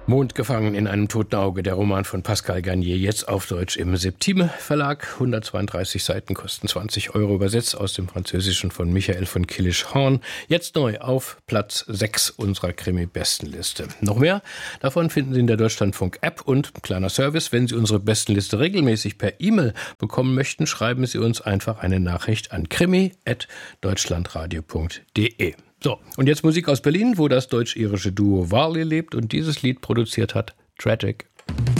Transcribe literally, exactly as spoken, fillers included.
Mond gefangen in einem toten Auge, der Roman von Pascal Garnier, jetzt auf Deutsch im Septime Verlag. hundertzweiunddreißig Seiten, kosten zwanzig Euro, übersetzt aus dem Französischen von Michael von Kilisch-Horn. Jetzt neu auf Platz sechs unserer Krimi-Bestenliste. Noch mehr davon finden Sie in der Deutschlandfunk-App und kleiner Service, wenn Sie unsere Bestenliste regelmäßig per E-Mail bekommen möchten, schreiben Sie uns einfach eine Nachricht an krimi at deutschlandradio punkt de. So, und jetzt Musik aus Berlin, wo das deutsch-irische Duo Varley lebt und dieses Lied produziert hat, Tragic.